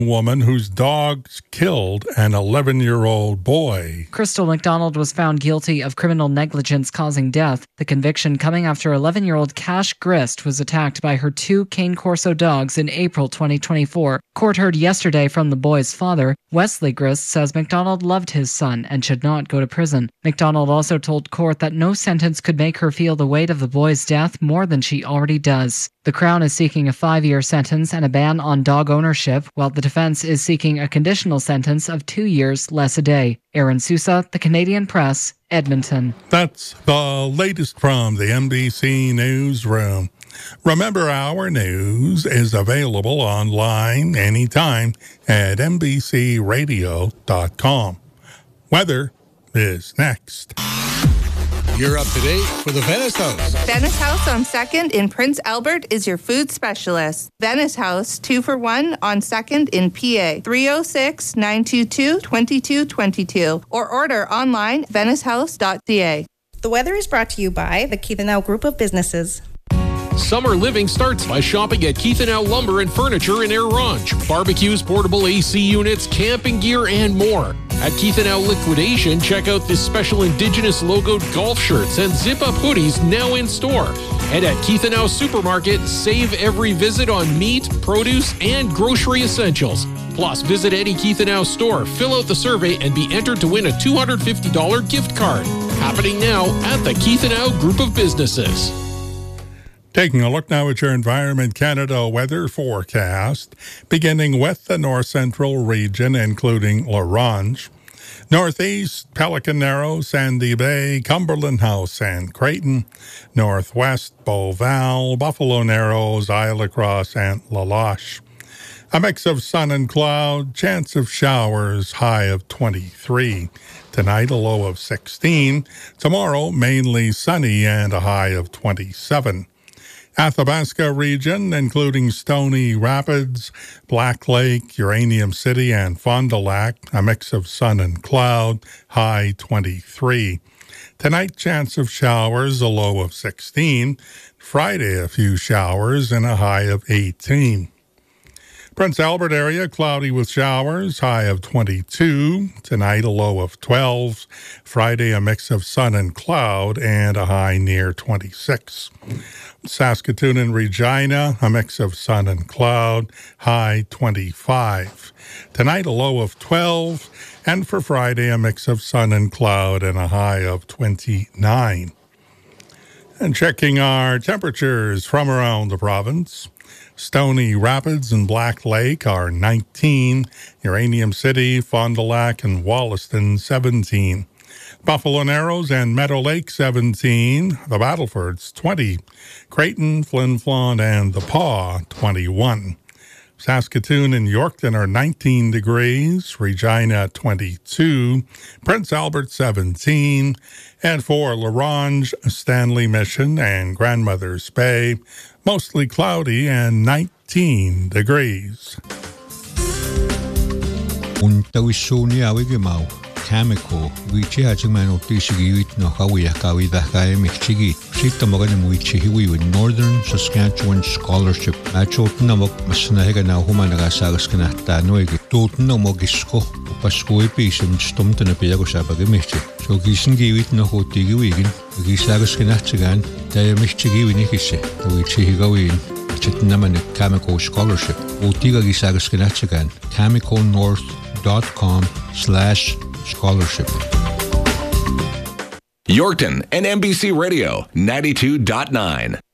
woman whose dogs killed an 11-year-old boy. Crystal McDonald was found guilty of criminal negligence causing death. The conviction coming after 11-year-old Cash Grist was attacked by her 2 Cane Corso dogs in April 2024. Court heard yesterday from the boy's father. Wesley Grist says McDonald loved his son and should not go to prison. McDonald also told court that no sentence could make her feel the weight of the boy's death more than she already does. The Crown is seeking a 5-year sentence and a ban on dog ownership, while the defense is seeking a conditional sentence of 2 years less a day. Aaron Sousa, The Canadian Press, Edmonton. That's the latest from the NBC Newsroom. Remember, our news is available online anytime at NBCRadio.com. Weather is next. You're up to date for the Venice House. Venice House on 2nd in Prince Albert is your food specialist. Venice House, 2 for $1 on 2nd in PA. 306-922-2222. Or order online, venicehouse.ca. The weather is brought to you by the Keithanau Group of Businesses. Summer living starts by shopping at Keithanau Lumber and Furniture in Air Ronge. Barbecues, portable AC units, camping gear, and more. At Keithanau Liquidation, check out the special Indigenous logoed golf shirts and zip-up hoodies now in store. And at Keithanau Supermarket, save every visit on meat, produce, and grocery essentials. Plus, visit any Keithanau store, fill out the survey, and be entered to win a $250 gift card. Happening now at the Keithanau Group of Businesses. Taking a look now at your Environment Canada weather forecast, beginning with the north central region, including La Ronge, northeast, Pelican Narrows, Sandy Bay, Cumberland House, and Creighton, northwest, Beauval, Buffalo Narrows, Isle La Crosse, and La Loche. A mix of sun and cloud, chance of showers, high of 23. Tonight, a low of 16. Tomorrow, mainly sunny and a high of 27. Athabasca region, including Stony Rapids, Black Lake, Uranium City, and Fond du Lac, a mix of sun and cloud, high 23. Tonight, chance of showers, a low of 16. Friday, a few showers and a high of 18. Prince Albert area, cloudy with showers, high of 22. Tonight, a low of 12. Friday, a mix of sun and cloud and a high near 26. Saskatoon and Regina, a mix of sun and cloud, high 25. Tonight, a low of 12. And for Friday, a mix of sun and cloud and a high of 29. And checking our temperatures from around the province. Stony Rapids and Black Lake are 19. Uranium City, Fond du Lac, and Wollaston, 17. Buffalo Narrows and Meadow Lake, 17. The Battlefords, 20. Creighton, Flin Flon, and The Paw, 21. Saskatoon and Yorkton are 19 degrees. Regina, 22. Prince Albert, 17. And for La Ronge, Stanley Mission, and Grandmother's Bay, mostly cloudy and 19 degrees. Chemical, which has a man of this no Hawaii the Michigi, Shitamogan, which he with Northern Saskatchewan Scholarship, Machotanamok, Masanaga, Humanagasaskanata, Noigi, Totenamogisco, Pasco Epish, and Stumton a Piagosabagamichi. So Gisan gave it no Hotigi Wigan, Gisagaskanatagan, Diamichigi Winikisi, which he go in. Chitnaman Chemical Scholarship, Otiga Gisagaskanatagan, chemicalnorth.com/scholarship. Yorkton and NBC Radio 92.9.